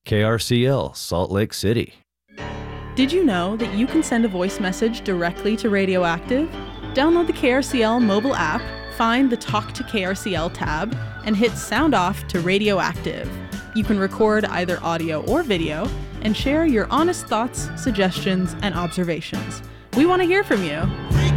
KRCL, Salt Lake City. Did you know that you can send a voice message directly to Radioactive? Download the KRCL mobile app, find the Talk to KRCL tab, and hit Sound Off to Radioactive. You can record either audio or video and share your honest thoughts, suggestions, and observations. We want to hear from you.